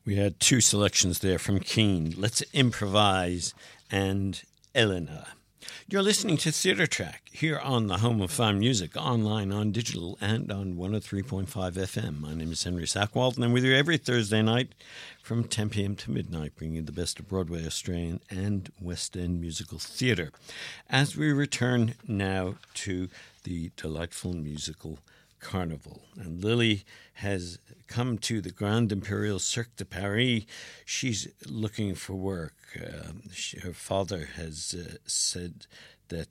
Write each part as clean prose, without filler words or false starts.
We had two selections there from Keane, Let's Improvise and Elena. You're listening to Theatre Track here on the home of fine music, online, on digital, and on 103.5 FM. My name is Henry Sackwald, and I'm with you every Thursday night from 10 p.m. to midnight, bringing you the best of Broadway, Australian, and West End musical theatre. As we return now to the delightful musical Carnival. And Lily has come to the Grand Imperial Cirque de Paris. She's looking for work. Her father has said that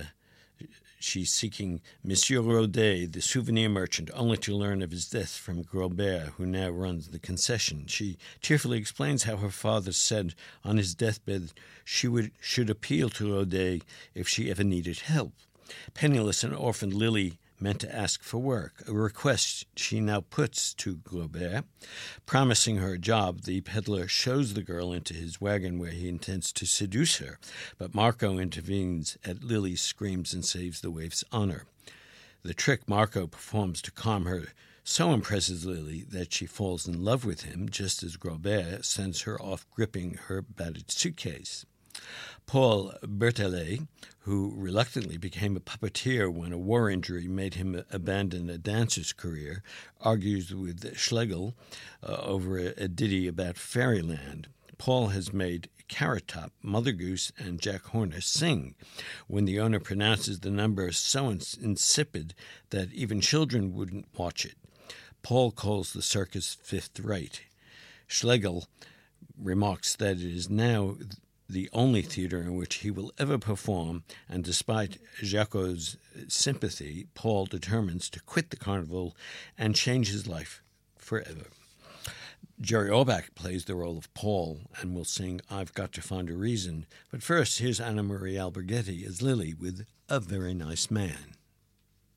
she's seeking Monsieur Rodet, the souvenir merchant, only to learn of his death from Grobert, who now runs the concession. She tearfully explains how her father said on his deathbed she should appeal to Rodet if she ever needed help. Penniless and orphaned Lily meant to ask for work, a request she now puts to Grobert. Promising her a job, the peddler shows the girl into his wagon where he intends to seduce her, but Marco intervenes at Lily's screams and saves the waif's honor. The trick Marco performs to calm her so impresses Lily that she falls in love with him, just as Grobert sends her off gripping her battered suitcase. Paul Berthelet, who reluctantly became a puppeteer when a war injury made him abandon a dancer's career, argues with Schlegel over a ditty about fairyland. Paul has made Carrot Top, Mother Goose, and Jack Horner sing when the owner pronounces the number so insipid that even children wouldn't watch it. Paul calls the circus fifth rate. Schlegel remarks that it is now the only theater in which he will ever perform, and despite Jacquot's sympathy, Paul determines to quit the carnival and change his life forever. Jerry Orbach plays the role of Paul and will sing I've Got to Find a Reason. But first, here's Anna Marie Alberghetti as Lily with A Very Nice Man.